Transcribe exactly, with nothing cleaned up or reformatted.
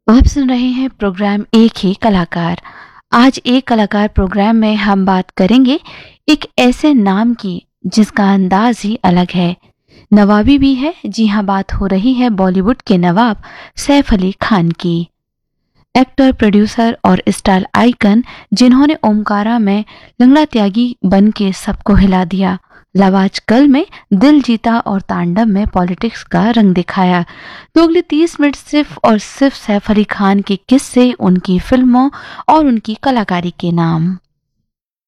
आप सुन रहे हैं प्रोग्राम एक ही कलाकार। आज एक कलाकार प्रोग्राम में हम बात करेंगे एक ऐसे नाम की जिसका अंदाज ही अलग है, नवाबी भी है। जी हाँ, बात हो रही है बॉलीवुड के नवाब सैफ अली खान की। एक्टर, प्रोड्यूसर और स्टाइल आइकन जिन्होंने ओमकारा में लंगड़ा त्यागी बन के सबको हिला दिया, लव आजकल में दिल जीता और तांडव में पॉलिटिक्स का रंग दिखाया। तो अगले तीस मिनट सिर्फ और सिर्फ सैफ अली खान के किस्से, उनकी फिल्मों और उनकी कलाकारी के नाम।